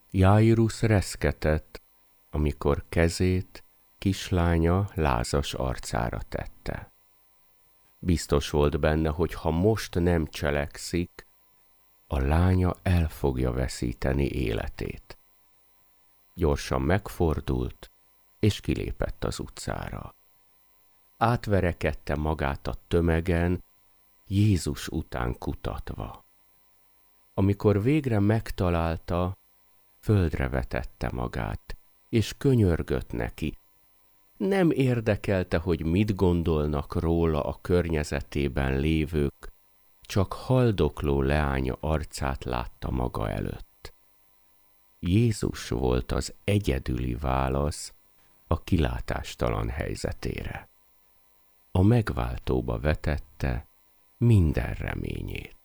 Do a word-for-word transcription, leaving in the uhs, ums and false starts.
Jairus reszketett, amikor kezét kislánya lázas arcára tette. Biztos volt benne, hogy ha most nem cselekszik, a lánya el fogja veszíteni életét. Gyorsan megfordult, és kilépett az utcára. Átverekedte magát a tömegen, Jézus után kutatva. Amikor végre megtalálta, földre vetette magát, és könyörgött neki. Nem érdekelte, hogy mit gondolnak róla a környezetében lévők, csak haldokló leánya arcát látta maga előtt. Jézus volt az egyedüli válasz a kilátástalan helyzetére. A megváltóba vetette minden reményét.